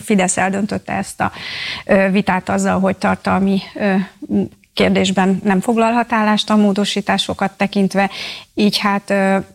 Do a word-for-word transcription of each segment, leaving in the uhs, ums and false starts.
Fidesz eldöntötte ezt a vitát azzal, hogy tartalmi kérdésben nem foglalhat állást a módosításokat tekintve, így hát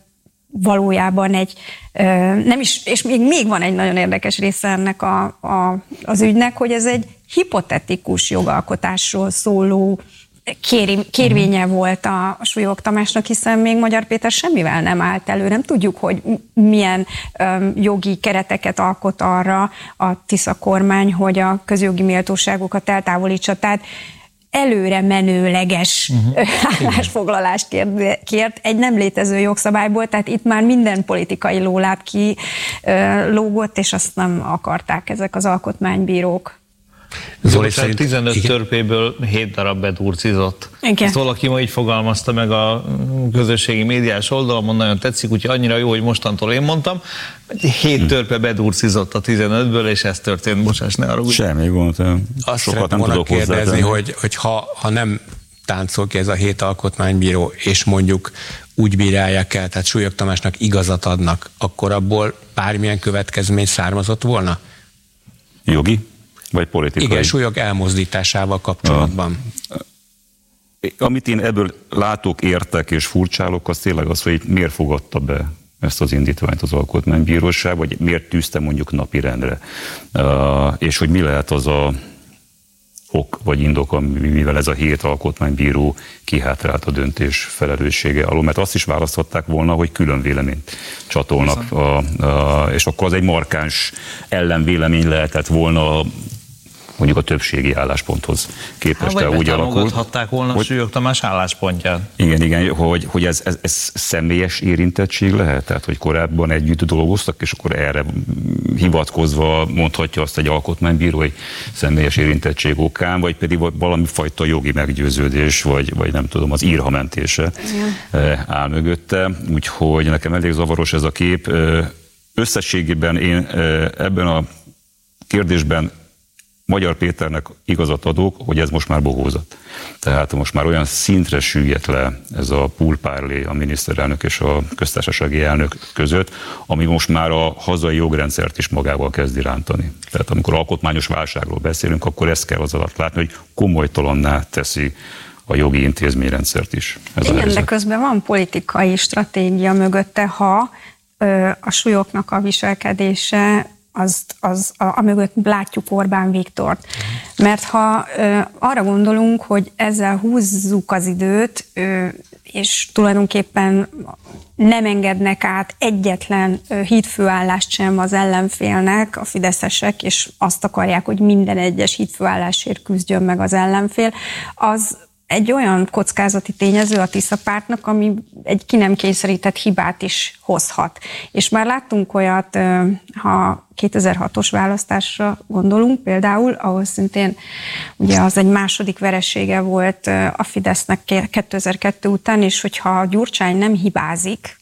valójában egy, nem is, és még, még van egy nagyon érdekes része ennek a, a, az ügynek, hogy ez egy hipotetikus jogalkotásról szóló kéri, kérvénye volt a, a Súlyog Tamásnak, hiszen még Magyar Péter semmivel nem állt elő. Nem tudjuk, hogy milyen um, jogi kereteket alkot arra a Tisza kormány, hogy a közjogi méltóságokat eltávolítsa. Tehát előre menőleges uh-huh. állásfoglalást kért, kért egy nem létező jogszabályból, tehát itt már minden politikai lóláb ki lógott, és azt nem akarták ezek az alkotmánybírók. Zoli szerint tizenöt igen. törpéből hét darab bedurcizott. Igen. Ezt valaki ma így fogalmazta meg a közösségi médiás oldalon, nagyon tetszik, úgyhogy annyira jó, hogy mostantól én mondtam. hét hm. törpe bedurcizott a tizenötből, és ez történt. Bocsáss, ne arra úgy. Semmi gond. Azt sokat nem tudok kérdezni, hogy, hogy ha, ha nem táncol ki ez a hét alkotmánybíró, és mondjuk úgy bírálják el, tehát Súlyog Tamásnak igazat adnak, akkor abból bármilyen következmény származott volna? Jogi? Vagy politikai? Igen, súlyog elmozdításával kapcsolatban. A, amit én ebből látok, értek és furcsálok, az tényleg az, hogy miért fogadta be ezt az indítványt az Alkotmánybíróság, vagy miért tűzte mondjuk napirendre. Uh, és hogy mi lehet az a ok vagy indok, mivel ez a hét alkotmánybíró kihátrált a döntés felelőssége alól, mert azt is választhatták volna, hogy külön véleményt csatolnak, a, a, és akkor az egy markáns ellenvélemény lehetett volna mondjuk a többségi állásponthoz képest. Hát, úgy támogathatták volna a Súlyog Tamás álláspontját. Igen, igen, hogy, hogy ez, ez, ez személyes érintettség lehet, tehát hogy korábban együtt dolgoztak, és akkor erre hivatkozva mondhatja azt egy alkotmánybíró, hogy személyes érintettség okán, vagy pedig valami fajta jogi meggyőződés, vagy, vagy nem tudom, az írhamentése igen. áll mögötte. Úgyhogy nekem elég zavaros ez a kép. Összességében én ebben a kérdésben Magyar Péternek igazat adok, hogy ez most már bohózat. Tehát most már olyan szintre süllyedt le ez a poolpárlé a miniszterelnök és a köztársasági elnök között, ami most már a hazai jogrendszert is magával kezdi rántani. Tehát amikor alkotmányos válságról beszélünk, akkor ezt kell az alatt látni, hogy komolytalanná teszi a jogi intézményrendszert is. Ez igen, de közben van politikai stratégia mögötte, ha ö, a súlyoknak a viselkedése azt, az, a, a mögött látjuk Orbán Viktort. Mert ha ö, arra gondolunk, hogy ezzel húzzuk az időt, ö, és tulajdonképpen nem engednek át egyetlen ö, hídfőállást sem az ellenfélnek, a fideszesek, és azt akarják, hogy minden egyes hídfőállásért küzdjön meg az ellenfél, az egy olyan kockázati tényező a Tisza pártnak, ami egy ki nem kényszerített hibát is hozhat. És már láttunk olyat, ha kétezer-hatos választásra gondolunk például, ahol szintén ugye az egy második veresége volt a Fidesznek kétezer-kettő után, és hogyha Gyurcsány nem hibázik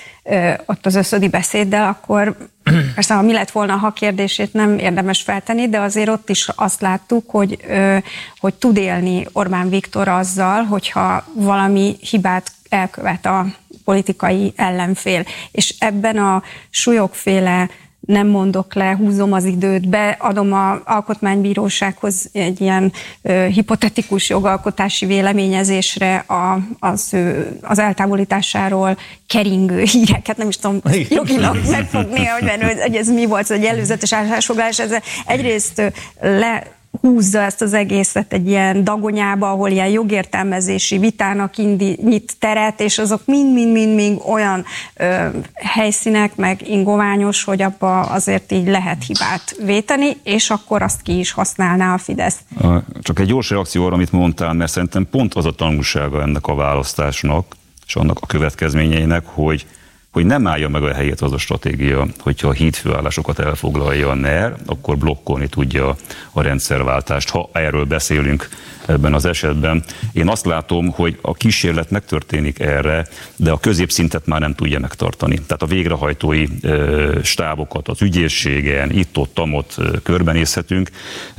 ott az összödi beszéddel, akkor persze, ha mi lett volna, ha kérdését nem érdemes feltenni, de azért ott is azt láttuk, hogy, hogy tud élni Orbán Viktor azzal, hogyha valami hibát elkövet a politikai ellenfél. És ebben a súlyogféle nem mondok le, húzom az időt, beadom az alkotmánybírósághoz egy ilyen ö, hipotetikus jogalkotási véleményezésre a, az, ö, az eltávolításáról keringő híreket, nem is tudom jogilag megfogni, hogy, hogy ez mi volt, egy előzetes állásfoglalás, ez egyrészt le húzza ezt az egészet egy ilyen dagonyába, ahol ilyen jogértelmezési vitának indi, nyit teret, és azok mind-mind-mind olyan ö, helyszínek, meg ingoványos, hogy abba azért így lehet hibát véteni, és akkor azt ki is használná a Fidesz. Csak egy gyors reakció arra, amit mondtál, mert szerintem pont az a tanulsága ennek a választásnak, és annak a következményeinek, hogy hogy nem állja meg a helyét az a stratégia, hogyha a hídfőállásokat elfoglalja a NER, akkor blokkolni tudja a rendszerváltást. Ha erről beszélünk ebben az esetben. Én azt látom, hogy a kísérlet megtörténik erre, de a középszintet már nem tudja megtartani. Tehát a végrehajtói stábokat az ügyészségen, itt-ott, amott körbenézhetünk,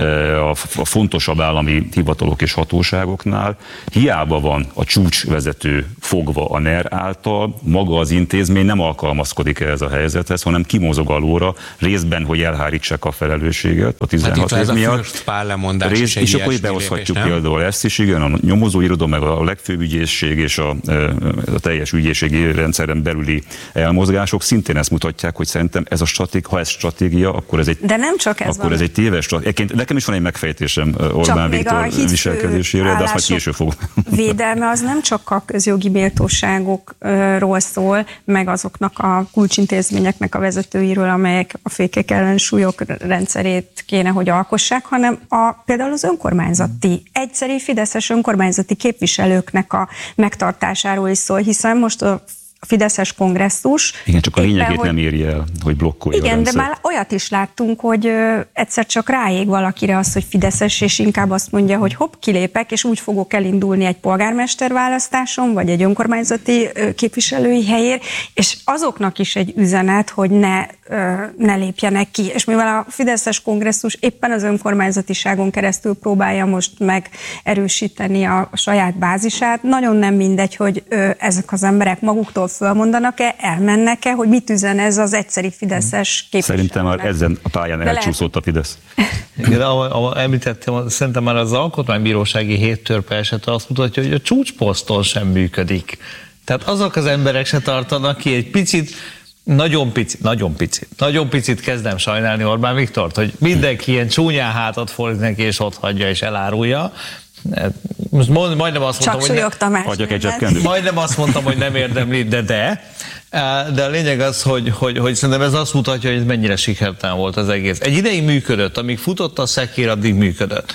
a fontosabb állami hivatalok és hatóságoknál. Hiába van a csúcsvezető fogva a NER által, maga az intézmény nem alkalmazkodik ehhez a helyzethez, hanem kimozog alóra, részben, hogy elhárítsák a felelősséget a tizenhat hát év miatt. Rész, és akkor itt behozhatjuk például ezt is, igen, a nyomozóiroda, meg a legfőbb ügyészség és a, a teljes ügyészségi rendszeren belüli elmozgások szintén ezt mutatják, hogy szerintem ez a stratégia, ha ez stratégia, akkor ez egy, de nem csak ez akkor ez egy téves stratégia. Nekem is van egy megfejtésem Orbán Viktor viselkedéséről, de azt majd később fogom. Védelme az nem csak a közjogi méltóságokról szól, meg azoknak a kulcsintézményeknek a vezetőiről, amelyek a fékek ellensúlyok rendszerét kéne, hogy alkossák, hanem a, például az önkormányzati, egyszeri fideszes önkormányzati képviselőknek a megtartásáról is szól, hiszen most a a fideszes kongresszus. Igen, csak a lényegét hogy, nem írja el, hogy blokkolja. Igen, de már olyat is láttunk, hogy ö, egyszer csak ráég valakire az, hogy fideszes, és inkább azt mondja, hogy hopp, kilépek, és úgy fogok elindulni egy polgármester választáson, vagy egy önkormányzati ö, képviselői helyért, és azoknak is egy üzenet, hogy ne, ö, ne lépjenek ki. És mivel a fideszes kongresszus éppen az önkormányzatiságon keresztül próbálja most megerősíteni a, a saját bázisát, nagyon nem mindegy, hogy ö, ezek az emberek maguktól fölmondanak-e, elmennek-e, hogy mit üzen ez az egyszeri fideszes képviselő. Szerintem már ezen a pályán elcsúszott a Fidesz. Igen, ahogy említettem, szerintem már az alkotmánybírósági hét törpe esete azt mutatja, hogy a csúcsposzton sem működik. Tehát azok az emberek se tartanak ki egy picit, nagyon picit, nagyon picit, nagyon picit kezdem sajnálni Orbán Viktort, hogy mindenki ilyen csúnyán hátat fordít neki, és ott hagyja és elárulja. Most majdnem azt mondtam, hogy ne, hagyjak egy zsebkendőt. Majdnem azt mondtam, hogy nem érdemli, de de. De a lényeg az, hogy, hogy, hogy szerintem ez azt mutatja, hogy ez mennyire sikertelen volt az egész. Egy ideig működött, amíg futott a szekér, addig működött.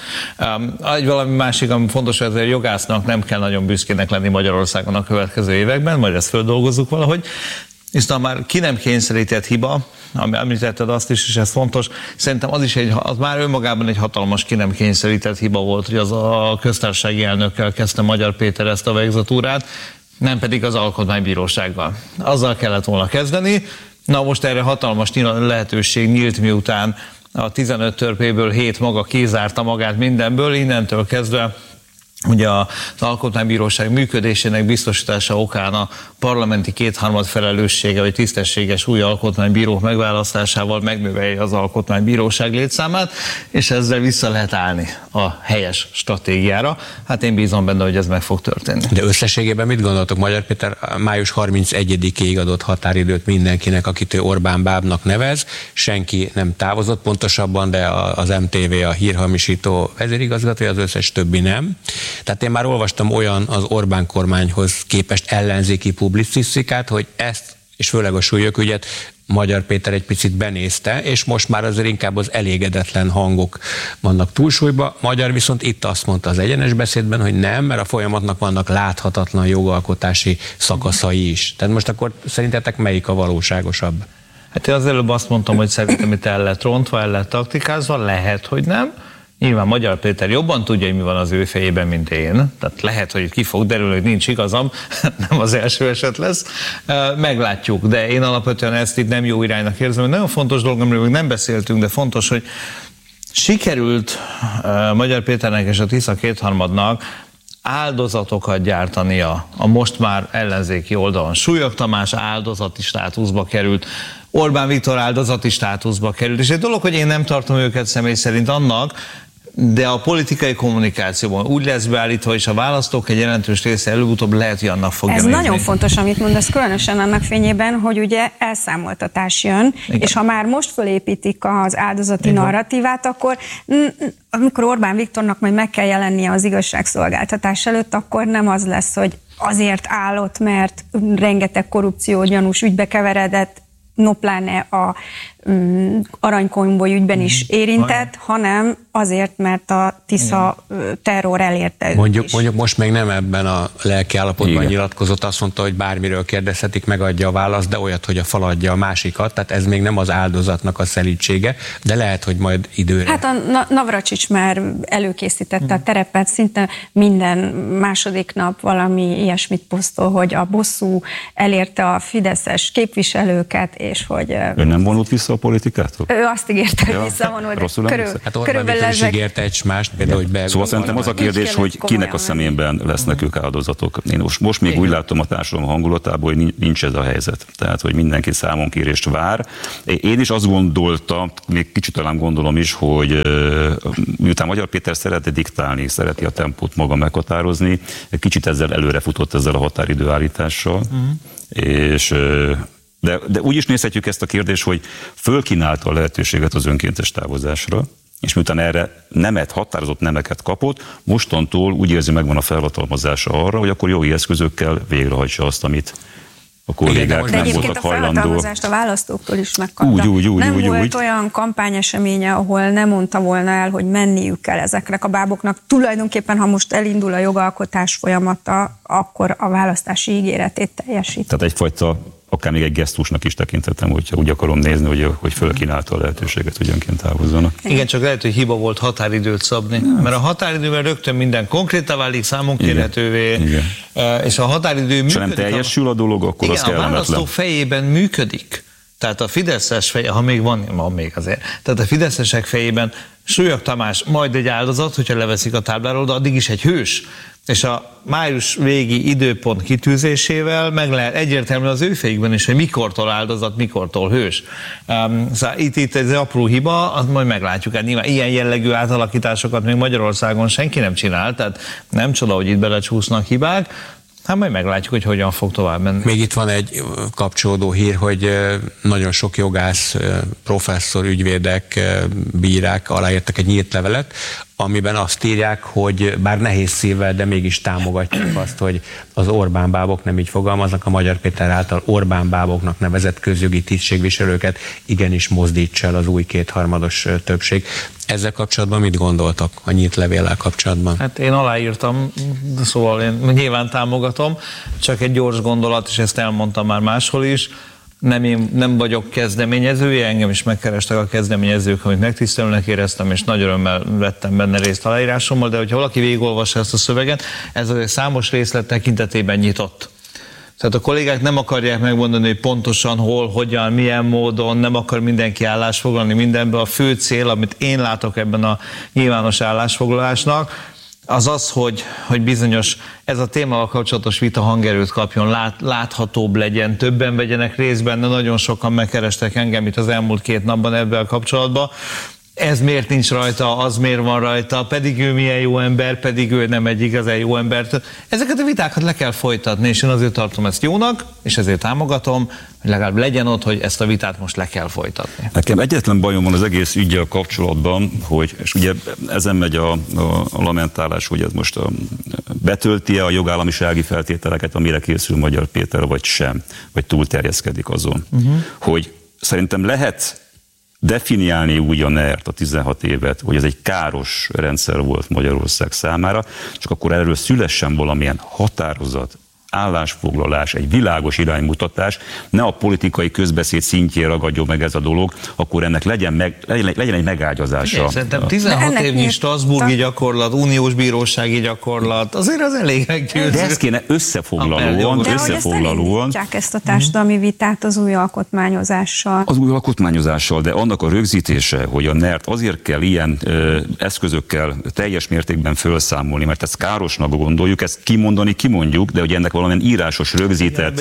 Egy valami másik, ami fontos, hogy a jogásznak nem kell nagyon büszkének lenni Magyarországon a következő években, majd ezt földolgozzuk valahogy. Hiszen már ki nem kényszerített hiba, ami említetted azt is, és ez fontos, szerintem az is egy, az már önmagában egy hatalmas ki nem kényszerített hiba volt, hogy az a köztársasági elnökkel kezdte Magyar Péter ezt a végzatúrát, nem pedig az alkotmánybírósággal. Azzal kellett volna kezdeni. Na most erre hatalmas lehetőség nyílt, miután a tizenöt törpéből hét maga kizárta magát mindenből, innentől kezdve ugye az Alkotmánybíróság működésének biztosítása okán a parlamenti kétharmad felelőssége, vagy tisztességes új alkotmánybírók megválasztásával megnövelje az Alkotmánybíróság létszámát, és ezzel vissza lehet állni a helyes stratégiára. Hát én bízom benne, hogy ez meg fog történni. De összességében mit gondoltok? Magyar Péter május harmincegyedikéig adott határidőt mindenkinek, akit ő Orbán bábnak nevez. Senki nem távozott pontosabban, de az em té vé, a hírhamisító vezérigazgatója, az összes többi nem. Tehát én már olvastam olyan az Orbán kormányhoz képest ellenzéki publicisztikát, hogy ezt, és főleg a súlyokügyet Magyar Péter egy picit benézte, és most már azért inkább az elégedetlen hangok vannak túlsúlyba. Magyar viszont itt azt mondta az egyenes beszédben, hogy nem, mert a folyamatnak vannak láthatatlan jogalkotási szakaszai is. Tehát most akkor szerintetek melyik a valóságosabb? Hát én az előbb azt mondtam, hogy szerintem itt el lett rontva, el lett taktikázva, lehet, hogy nem. Nyilván Magyar Péter jobban tudja, hogy mi van az ő fejében, mint én. Tehát lehet, hogy ki fog derülni, hogy nincs igazam, nem az első eset lesz. Meglátjuk, de én alapvetően ezt itt nem jó iránynak érzem. Hogy nagyon fontos dolog, amiről még nem beszéltünk, de fontos, hogy sikerült Magyar Péternek és a Tisza kétharmadnak áldozatokat gyártania a most már ellenzéki oldalon. Súlyog Tamás áldozati státuszba került, Orbán Viktor áldozati státuszba került, és egy dolog, hogy én nem tartom őket személy szerint annak, de a politikai kommunikációban úgy lesz beállítva, és a választók egy jelentős része előbb-utóbb lehet, hogy annak fogja Ez nézni. nagyon fontos, amit mondasz, különösen annak fényében, hogy ugye elszámoltatás jön, igen. És ha már most fölépítik az áldozati igen. narratívát, akkor amikor Orbán Viktornak majd meg kell jelennie az igazságszolgáltatás előtt, akkor nem az lesz, hogy azért állott, mert rengeteg korrupció gyanús ügybe keveredett, no pláne a aranykonvoj ügyben is érintett, hanem azért, mert a Tisza terror elérte őt mondjuk, is. Mondjuk most még nem ebben a lelki állapotban nyilatkozott, azt mondta, hogy bármiről kérdezhetik, megadja a választ, de olyat, hogy a fal adja a másikat, tehát ez még nem az áldozatnak a szelítsége, de lehet, hogy majd időre. Hát a Navracsics már előkészítette a terepet, szinte minden második nap valami ilyesmit posztol, hogy a bosszú elérte a fideszes képviselőket, és hogy... Ő nem vonult vissza a politikától? Ő azt ígérte, hogy ja, visszavonult. Rosszul körül, hát körülbelül is ígérte egy mást, például, hogy be... Szóval szerintem az a kérdés, hogy kinek a szemében lesznek ők áldozatok. Én most, most még úgy látom a társadalom hangulatából, hogy nincs ez a helyzet. Tehát, hogy mindenki számonkérést vár. Én is azt gondoltam, még kicsit talán gondolom is, hogy miután Magyar Péter szereti diktálni, szereti a tempót maga meghatározni, kicsit ezzel előrefutott ezzel a határidőállítással, uh-huh. és de, de úgy is nézhetjük ezt a kérdést, hogy fölkínálta a lehetőséget az önkéntes távozásra, és miután erre nemet, határozott nemeket kapott, mostantól úgy érzi, megvan a felhatalmazása arra, hogy akkor jogi eszközökkel végrehajtsa azt, amit a kollégák de nem voltak hajlandó. De egyébként a felhatalmazást a választóktól is megkapta. Úgy, úgy, úgy, nem úgy, volt úgy. olyan kampányeseménye, ahol nem mondta volna el, hogy menniük kell ezeknek a báboknak. Tulajdonképpen, ha most elindul a jogalkotás folyamata, akkor a választási ígéretét teljesít. Tehát egyfajta, akár még egy gesztusnak is tekintettem, hogyha úgy akarom nézni, hogy, hogy fölkínálta a lehetőséget, hogy önként távozzanak. Igen, csak lehet, hogy hiba volt határidőt szabni. Ja. Mert a határidővel rögtön minden konkrétá válik, számon kérhetővé, és a határidő működik. Ha nem teljesül a dolog, akkor igen, az kellemetlen. A választó fejében működik. Tehát a fideszes feje, ha még van, van még azért, tehát a fideszesek fejében Súlyog Tamás majd egy áldozat, hogyha leveszik a tábláról, de addig is egy hős. És a május végi időpont kitűzésével meg lehet egyértelmű az ő fejükben is, hogy mikortól áldozat, mikortól hős. Um, szóval itt, itt ez apró hiba, azt majd meglátjuk. Hát nyilván ilyen jellegű átalakításokat még Magyarországon senki nem csinál, tehát nem csoda, hogy itt belecsúsznak hibák. Hát majd meglátjuk, hogy hogyan fog tovább menni. Még itt van egy kapcsolódó hír, hogy nagyon sok jogász, professzor, ügyvédek, bírák aláírtak egy nyílt levelet, amiben azt írják, hogy bár nehéz szívvel, de mégis támogatják azt, hogy az Orbán bábok, nem így fogalmaznak, a Magyar Péter által Orbán báboknak nevezett közjogi tisztségviselőket igenis mozdítsa el az új kétharmados többség. Ezzel kapcsolatban mit gondoltak a nyílt levéllel kapcsolatban? Hát én aláírtam, szóval én nyilván támogatom, csak egy gyors gondolat, és ezt elmondtam már máshol is, nem, én, nem vagyok kezdeményezője, engem is megkerestek a kezdeményezők, amit megtisztelőnek éreztem, és nagy örömmel vettem benne részt aláírásommal, de hogyha valaki végigolvassa ezt a szöveget, ez azért számos részlet tekintetében nyitott. Tehát a kollégák nem akarják megmondani, hogy pontosan hol, hogyan, milyen módon, nem akar mindenki állásfoglalni mindenben. A fő cél, amit én látok ebben a nyilvános állásfoglalásnak, az az, hogy, hogy bizonyos ez a témával kapcsolatos vita hangerőt kapjon, lát, láthatóbb legyen, többen vegyenek részt benne, nagyon sokan megkerestek engem itt az elmúlt két napban ebben kapcsolatban. Ez miért nincs rajta, az miért van rajta, pedig ő milyen jó ember, pedig ő nem egy igazán jó ember. Ezeket a vitákat le kell folytatni, és én azért tartom ezt jónak, és ezért támogatom, hogy legalább legyen ott, hogy ezt a vitát most le kell folytatni. Nekem egyetlen bajom van az egész üggyel kapcsolatban, hogy, és ugye ezen megy a, a, a lamentálás, hogy ez most a, betölti-e a jogállamisági feltételeket, amire készül Magyar Péter, vagy sem, vagy túlterjeszkedik azon. Uh-huh. Hogy szerintem lehet definiálni úgy a nert, a tizenhat évet, hogy ez egy káros rendszer volt Magyarország számára, csak akkor erről szülessen valamilyen határozat, állásfoglalás, egy világos iránymutatás, ne a politikai közbeszéd szintjén ragadjon meg ez a dolog, akkor ennek legyen, meg, legyen, legyen egy megágyazása. Igen, szerintem tizenhat évnyi strasbourgi gyakorlat, uniós bírósági gyakorlat, azért az elég meggyőző. De ezt kéne összefoglalóan, de összefoglalóan. De ezt a társadalmi vitát az új alkotmányozással. Az új alkotmányozással, de annak a rögzítése, hogy a nert azért kell ilyen ö, eszközökkel teljes mértékben felszámolni, mert ezt károsnak gondoljuk, ezt kimondani kimondjuk, de hogy ennek valamilyen írásos, rögzített,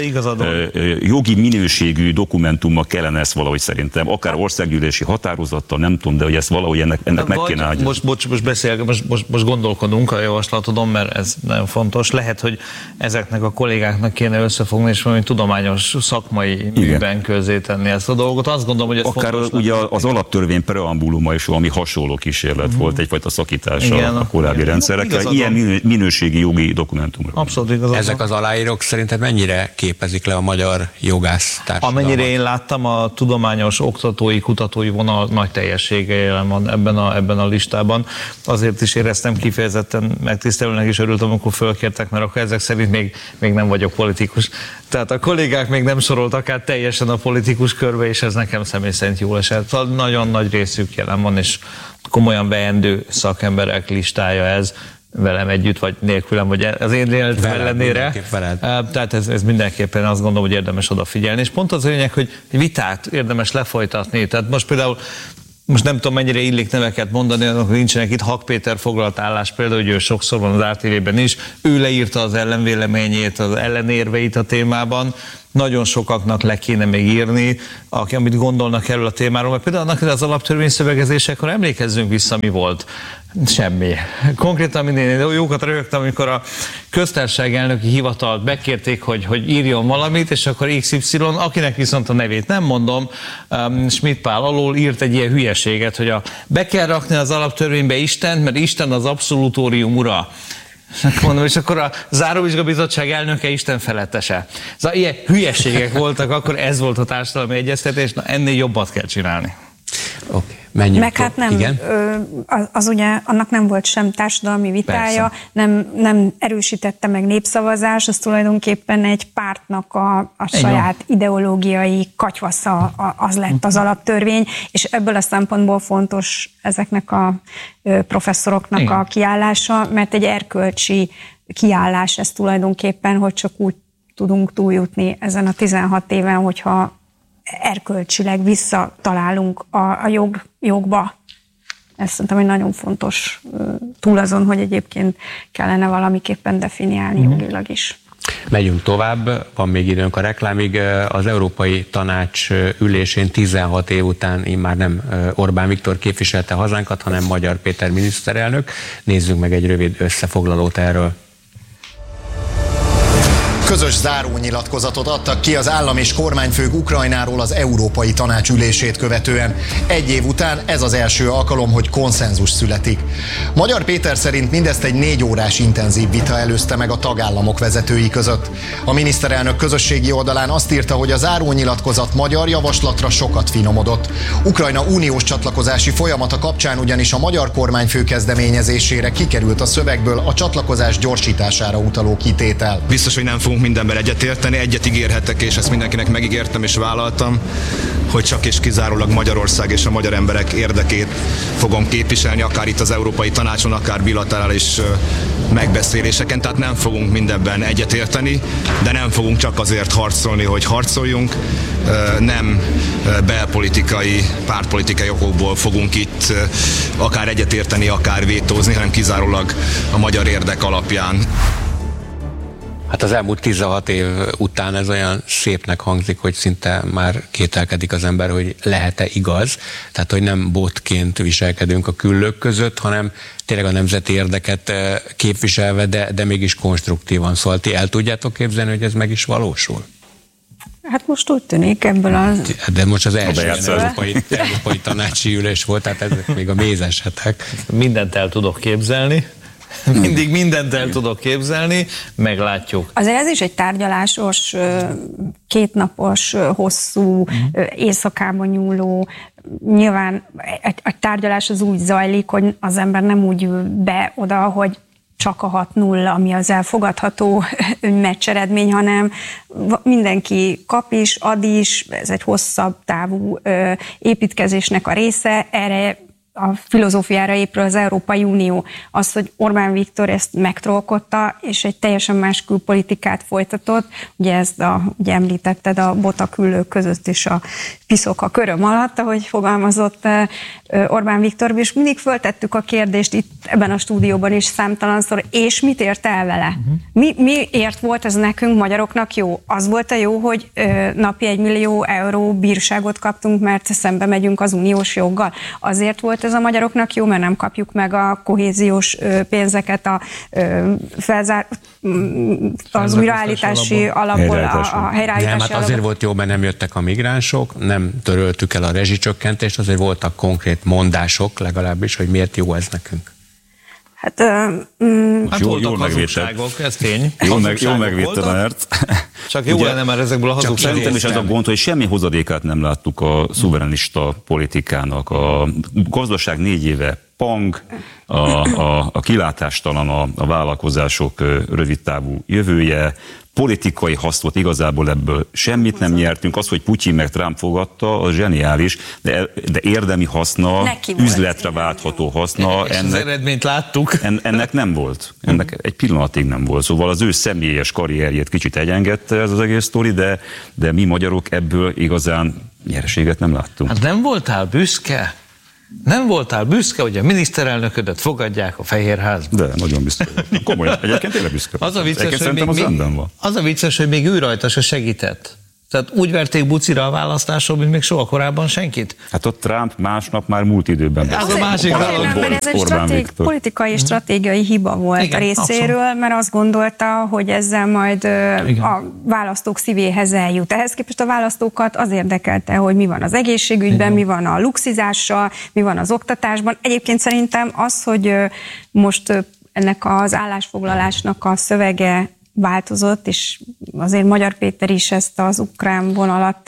jogi minőségű dokumentummal kellene ezt valahogy szerintem, akár országgyűlési határozattal, nem tudom, de hogy ezt valahogy ennek, ennek meg kéne állni. Most, most, most, beszél, most, most, most gondolkodunk a javaslatodon, mert ez nagyon fontos. Lehet, hogy ezeknek a kollégáknak kéne összefogni, és valami tudományos, szakmai műben közzé tenni ezt a dolgot. Azt gondolom, hogy ez akár fontos. Akár ugye az alaptörvény preambuluma is valami hasonló kísérlet uh-huh. volt, egyfajta szakítása igen, a korábbi rendszerekkel. Ilyen minőségi jogi dokumentumra. Abszolút igazad. Ezek az aláírók szerinted mennyire képezik le a magyar jogász társadalmat? Amennyire én láttam, a tudományos, oktatói, kutatói vonal nagy teljessége jelen van ebben a, ebben a listában. Azért is éreztem kifejezetten megtisztelőnek, és örültem, amikor fölkértek, mert akkor ezek szerint még, még nem vagyok politikus. Tehát a kollégák még nem soroltak át teljesen a politikus körbe, és ez nekem személy szerint jól esett. Nagyon nagy részük jelen van, és komolyan veendő szakemberek listája ez, velem együtt, vagy nélkülem, vagy az én életem ellenére. Tehát ez, ez mindenképpen azt gondolom, hogy érdemes odafigyelni. És pont az a lényeg, hogy vitát érdemes lefolytatni. Tehát most például, most nem tudom, mennyire illik neveket mondani, hogy nincsenek itt, Hak Péter foglalt állás például, hogy ő sokszor van az á té vében is, ő leírta az ellenvéleményét, az ellenérveit a témában. Nagyon sokaknak le kéne még írni, aki, amit gondolnak erről a témáról, mert például annak az alaptörvény szövegezésekor emlékezzünk vissza, mi volt. Semmi. Konkrétan minden jókat rögtem, amikor a köztársaság elnöki hivatalt bekérték, hogy, hogy írjon valamit, és akkor iksz ipszilon, akinek viszont a nevét nem mondom, um, Schmidt Pál alól írt egy ilyen hülyeséget, hogy a, be kell rakni az alaptörvénybe Istent, mert Isten az abszolútórium ura. Mondom, és akkor a záróvizsgabizottság elnöke Isten felettese. Szóval ilyen hülyeségek voltak, akkor ez volt a társadalmi egyeztetés, na ennél jobbat kell csinálni. Okay. Menjünk Meg hát nem, igen? Az, az ugye, annak nem volt sem társadalmi vitája, nem, nem erősítette meg népszavazás, az tulajdonképpen egy pártnak a, a saját ideológiai katyvasza az lett az alaptörvény, és ebből a szempontból fontos ezeknek a professzoroknak igen. a kiállása, mert egy erkölcsi kiállás ez tulajdonképpen, hogy csak úgy tudunk túljutni ezen a tizenhat éven, hogyha erkölcsileg visszatalálunk a, a jog, jogba. Ez szerintem egy nagyon fontos túl azon, hogy egyébként kellene valamiképpen definiálni mm-hmm. jogilag is. Megyünk tovább, van még időnk a reklámig. Az Európai Tanács ülésén tizenhat év után immár nem Orbán Viktor képviselte hazánkat, hanem Magyar Péter miniszterelnök. Nézzünk meg egy rövid összefoglalót erről. Közös zárónyilatkozatot adtak ki az állam és kormányfők Ukrajnáról az Európai Tanács ülését követően. Egy év után ez az első alkalom, hogy konszenzus születik. Magyar Péter szerint mindezt egy négy órás intenzív vita előzte meg a tagállamok vezetői között. A miniszterelnök közösségi oldalán azt írta, hogy a zárónyilatkozat magyar javaslatra sokat finomodott. Ukrajna uniós csatlakozási folyamata kapcsán ugyanis a magyar kormányfő kezdeményezésére kikerült a szövegből a csatlakozás gyorsítására utaló kitétel. Biztos, hogy nem fogunk mindenben egyetérteni, egyet ígérhetek, és ezt mindenkinek megígértem és vállaltam, hogy csak és kizárólag Magyarország és a magyar emberek érdekét fogom képviselni, akár itt az Európai Tanácson, akár bilaterális megbeszéléseken, tehát nem fogunk mindenben egyetérteni, de nem fogunk csak azért harcolni, hogy harcoljunk, nem belpolitikai, pártpolitikai okokból fogunk itt akár egyetérteni, akár vétózni, hanem kizárólag a magyar érdek alapján. Hát az elmúlt tizenhat év után ez olyan szépnek hangzik, hogy szinte már kételkedik az ember, hogy lehet-e igaz. Tehát, hogy nem botként viselkedünk a küllők között, hanem tényleg a nemzeti érdeket képviselve, de, de mégis konstruktívan. Szóval ti el tudjátok képzelni, hogy ez meg is valósul? Hát most úgy tűnik ebből az... De most az első európai, európai tanácsi ülés volt, tehát ezek még a mézesetek. Mindent el tudok képzelni. Mindig mindent el tudok képzelni, meglátjuk. Azért ez is egy tárgyalásos, kétnapos, hosszú, éjszakában nyúló, nyilván egy, egy tárgyalás az úgy zajlik, hogy az ember nem úgy ül be oda, hogy csak a hat nulla, ami az elfogadható meccseredmény, hanem mindenki kap is, ad is, ez egy hosszabb távú építkezésnek a része, erre a filozófiára épül az Európai Unió. Az, hogy Orbán Viktor ezt megtrollkodta, és egy teljesen más külpolitikát folytatott, ugye ezt a, ugye említetted a botaküllők között is a piszok a köröm alatt, ahogy fogalmazott Orbán Viktor, és mindig föltettük a kérdést itt ebben a stúdióban is számtalanszor, és mit ért el vele? Uh-huh. Mi, miért volt ez nekünk, magyaroknak jó? Az volt a jó, hogy napi egy millió euró bírságot kaptunk, mert szembe megyünk az uniós joggal. Azért volt ez a magyaroknak jó, mert nem kapjuk meg a kohéziós pénzeket a felzár, az újraállítási alapból, a, a helyreállítási Nem, hát azért alapból. Volt jó, mert nem jöttek a migránsok, nem töröltük el a rezsicsökkentést, azért voltak konkrét mondások legalábbis, hogy miért jó ez nekünk. Hát, mm, hát jól, voltak hazugságok, ez tény. Jól, meg, jól megvédte, mert... Csak jó lenne már ezekből a hazugságok. Szerintem is ez a gond, hogy semmi hozadékát nem láttuk a szuverenista politikának. A gazdaság négy éve pang, a, a, a kilátástalan a, a vállalkozások rövidtávú jövője, politikai hasznot igazából ebből semmit nem nyertünk. Az, hogy Putyin meg Trump fogadta, az zseniális, de, de érdemi haszna, üzletre váltható haszna. És ennek, az eredményt láttuk. En, ennek nem volt. Ennek egy pillanatig nem volt. Szóval az ő személyes karrierjét kicsit egyengedte ez az egész sztori, de, de mi magyarok ebből igazán nyereséget nem láttunk. Hát nem voltál büszke? Nem voltál büszke, hogy a miniszterelnöködet fogadják a Fehérházba? De, nagyon büszke. Komolyan, egyébként tényleg büszke. Az a vicces, hogy még, még, az a vicces, hogy még ő rajta se segített. Tehát úgy verték bucira a választásról, mint még soha korábban senkit. Hát ott Trump másnap már múlt időben. Az a másik dolog. Ez egy stratég, politikai és stratégiai hiba volt igen, a részéről, abszolút. Mert azt gondolta, hogy ezzel majd igen. a választók szívéhez eljut. Ehhez képest a választókat az érdekelte, hogy mi van az egészségügyben, igen. mi van a luxizással, mi van az oktatásban. Egyébként szerintem az, hogy most ennek az állásfoglalásnak a szövege változott, és azért Magyar Péter is ezt az ukrán vonalat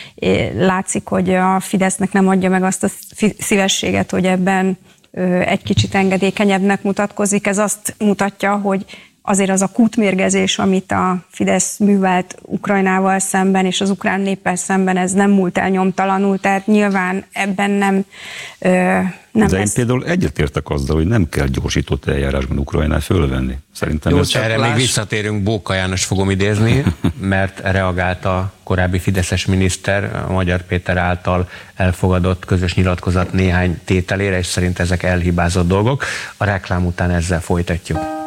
látszik, hogy a Fidesznek nem adja meg azt a szívességet, hogy ebben egy kicsit engedékenyebbnek mutatkozik. Ez azt mutatja, hogy azért az a kútmérgezés, amit a Fidesz művelt Ukrajnával szemben és az ukrán néppel szemben, ez nem múlt el nyomtalanul, tehát nyilván ebben nem... Ö, nem De én lesz. például egyetértek azzal, hogy nem kell gyorsított eljárásban Ukrajnát fölvenni. Szerintem Jó, ez... erre láss... még visszatérünk, Bóka János fogom idézni, mert reagált a korábbi fideszes miniszter, a Magyar Péter által elfogadott közös nyilatkozat néhány tételére, és szerint ezek elhibázott dolgok. A reklám után ezzel folytatjuk.